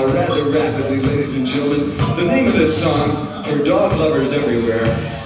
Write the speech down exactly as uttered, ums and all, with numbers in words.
uh, rather rapidly, ladies and gentlemen. The name of this song, for dog lovers everywhere,